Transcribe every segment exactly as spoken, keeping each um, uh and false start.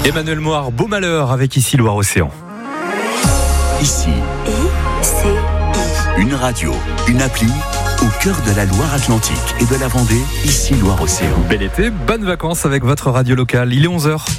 Emmanuel Moir, beau malheur avec Ici Loire-Océan. Ici, I C I. une radio, une appli au cœur de la Loire-Atlantique et de la Vendée, Ici Loire-Océan. Bel été, bonnes vacances avec votre radio locale. Il est onze heures.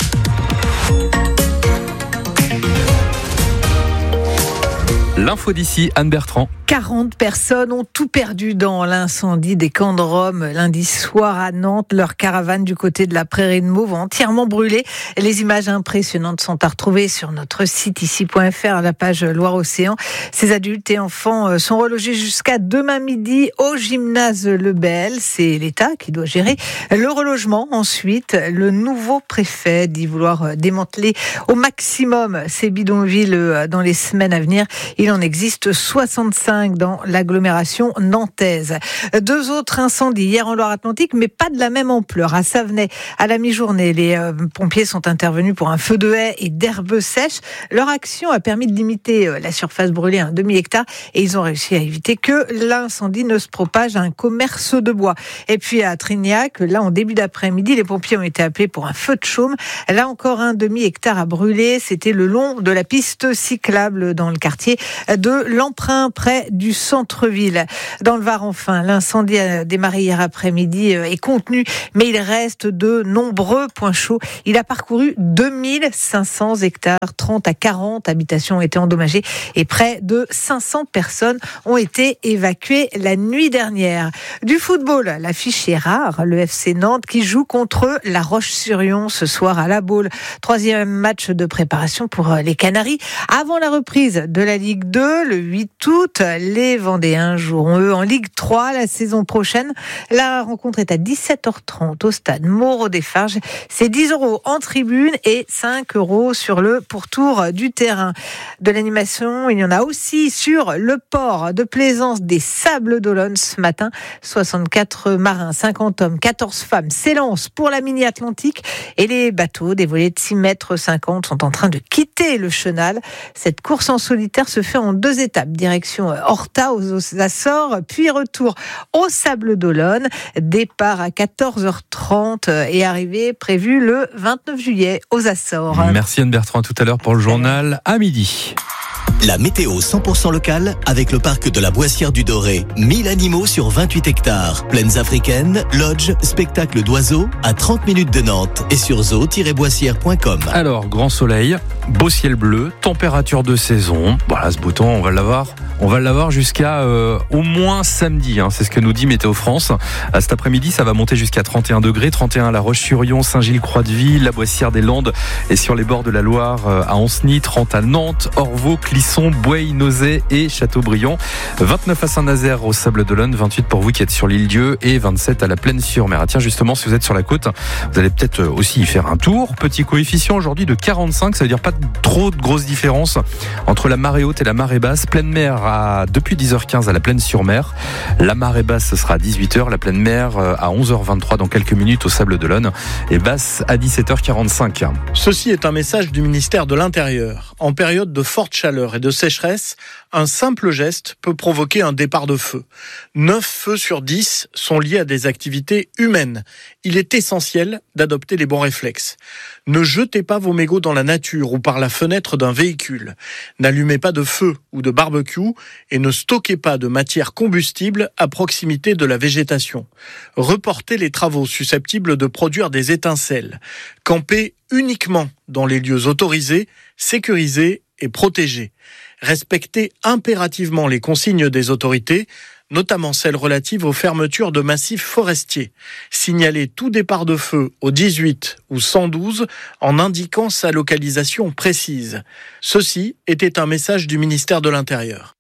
L'info d'ici, Anne Bertrand. quarante personnes ont tout perdu dans l'incendie des camps de Rome lundi soir à Nantes. Leur caravane du côté de la prairie de Meaux va entièrement brûler. Les images impressionnantes sont à retrouver sur notre site ici point f r à la page Loire-Océan. Ces adultes et enfants sont relogés jusqu'à demain midi au gymnase Le Bel. C'est l'État qui doit gérer le relogement. Ensuite, le nouveau préfet dit vouloir démanteler au maximum ces bidonvilles dans les semaines à venir. Il en existe soixante-cinq dans l'agglomération nantaise. Deux autres incendies hier en Loire-Atlantique, mais pas de la même ampleur. À Savenay, à la mi-journée, les euh, pompiers sont intervenus pour un feu de haies et d'herbes sèches. Leur action a permis de limiter euh, la surface brûlée à un demi-hectare et ils ont réussi à éviter que l'incendie ne se propage à un commerce de bois. Et puis à Trignac, là en début d'après-midi, les pompiers ont été appelés pour un feu de chaume. Là encore un demi-hectare à brûler. C'était le long de la piste cyclable dans le quartier de l'Emprunt près du centre-ville. Dans le Var, enfin, l'incendie a démarré hier après-midi est contenu, mais il reste de nombreux points chauds. Il a parcouru deux mille cinq cents hectares, trente à quarante habitations ont été endommagées et près de cinq cents personnes ont été évacuées la nuit dernière. Du football, l'affiche est rare, le F C Nantes qui joue contre la Roche-sur-Yon ce soir à La Baule. Troisième match de préparation pour les Canaries. Avant la reprise de la Ligue deux, le huit août, les Vendéens joueront eux en Ligue trois la saison prochaine. La rencontre est à dix-sept heures trente au stade Moreau-des-Farges. C'est dix euros en tribune et cinq euros sur le pourtour du terrain. De l'animation, il y en a aussi sur le port de plaisance des Sables d'Olonne ce matin. soixante-quatre marins, cinquante hommes, quatorze femmes s'élancent pour la mini-Atlantique et les bateaux des volets de six mètres cinquante sont en train de quitter le chenal. Cette course en solitaire se fait en deux étapes. Direction Horta aux Açores, puis retour aux Sables d'Olonne. Départ à quatorze heures trente et arrivée prévue le vingt-neuf juillet aux Açores. Merci Anne Bertrand, à tout à l'heure pour le journal à midi. La météo cent pour cent locale avec le parc de la Boissière du Doré. mille animaux sur vingt-huit hectares. Plaines africaines, lodge, spectacle d'oiseaux à trente minutes de Nantes et sur zoo tiret boissière point com. Alors, grand soleil, beau ciel bleu, température de saison. Voilà, ce beau temps, on va l'avoir. On va l'avoir jusqu'à euh, au moins samedi, hein, c'est ce que nous dit Météo France. À cet après-midi, ça va monter jusqu'à trente et un degrés, trente et un à La Roche-sur-Yon, Saint-Gilles-Croix-de-Vie, la Boissière des Landes et sur les bords de la Loire euh, à Ancenis, trente à Nantes, Orvaux, Clisson, Boueil, Nozay et Châteaubriand, vingt-neuf à Saint-Nazaire au Sables d'Olonne, vingt-huit pour vous qui êtes sur l'île Dieu et vingt-sept à la Plaine-sur-Mer. Ah, tiens, justement, si vous êtes sur la côte, vous allez peut-être aussi y faire un tour. Petit coefficient aujourd'hui de quarante-cinq, ça veut dire pas trop de grosses différences entre la marée haute et la marée basse. Pleine mer à, depuis dix heures quinze à la Plaine-sur-Mer. La marée basse, ce sera à dix-huit heures. La pleine mer à onze heures vingt-trois dans quelques minutes au Sables d'Olonne et basse à dix-sept heures quarante-cinq. Ceci est un message du ministère de l'Intérieur. En période de forte chaleur et de sécheresse, un simple geste peut provoquer un départ de feu. neuf feux sur dix sont liés à des activités humaines. Il est essentiel d'adopter les bons réflexes. Ne jetez pas vos mégots dans la nature ou par la fenêtre d'un véhicule. N'allumez pas de feu ou de barbecue et ne stockez pas de matière combustible à proximité de la végétation. Reportez les travaux susceptibles de produire des étincelles. Campez uniquement dans les lieux autorisés, sécurisés et protégés. Respectez impérativement les consignes des autorités, notamment celles relatives aux fermetures de massifs forestiers. Signalez tout départ de feu au dix-huit ou cent douze en indiquant sa localisation précise. Ceci était un message du ministère de l'Intérieur.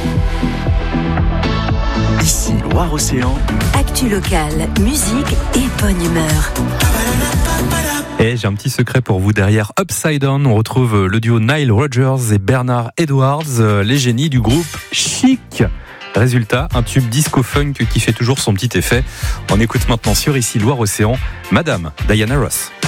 Ici Loire-Océan. Actu locale, musique et bonne humeur. Et j'ai un petit secret pour vous. Derrière Upside Down, on retrouve le duo Nile Rodgers et Bernard Edwards, les génies du groupe Chic. Résultat, un tube disco-funk qui fait toujours son petit effet. On écoute maintenant sur Ici Loire-Océan, Madame Diana Ross.